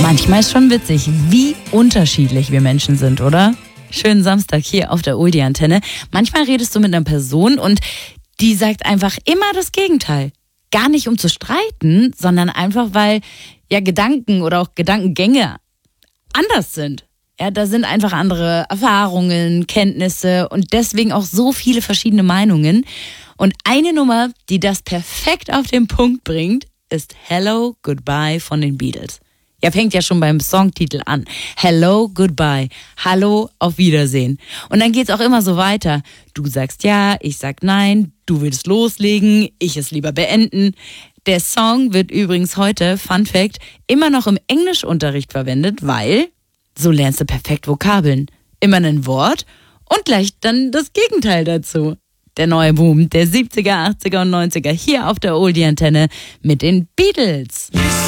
Manchmal ist schon witzig, wie unterschiedlich wir Menschen sind, oder? Schönen Samstag hier auf der Oldie-Antenne. Manchmal redest du mit einer Person und die sagt einfach immer das Gegenteil. Gar nicht um zu streiten, sondern einfach, weil ja Gedanken oder auch Gedankengänge anders sind. Ja, da sind einfach andere Erfahrungen, Kenntnisse und deswegen auch so viele verschiedene Meinungen. Und eine Nummer, die das perfekt auf den Punkt bringt, ist Hello, Goodbye von den Beatles. Ja, fängt ja schon beim Songtitel an. Hello, Goodbye. Hallo, auf Wiedersehen. Und dann geht's auch immer so weiter. Du sagst ja, ich sag nein, du willst loslegen, ich es lieber beenden. Der Song wird übrigens heute, Fun Fact, immer noch im Englischunterricht verwendet, weil so lernst du perfekt Vokabeln. Immer ein Wort und gleich dann das Gegenteil dazu. Der neue Boom der 70er, 80er und 90er hier auf der Oldie-Antenne mit den Beatles.